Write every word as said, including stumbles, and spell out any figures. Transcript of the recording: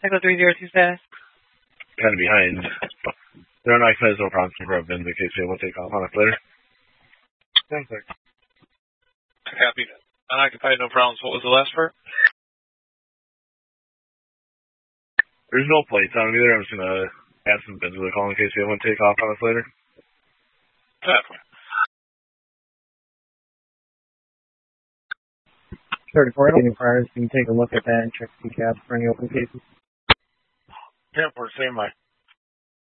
Echo three zero two status. Kind of behind. They're unoccupied, no problems to grab in the case they will take off on us later. Thanks, sir. Copy. Unoccupied, no problems. What was the last part? There's no plates on them either. I'm just going to add some bins with a call in case they want to take off on us later. Definitely. thirty-four, getting fires. You can take a look at that and check the cabs for any open cases. Airport, same way.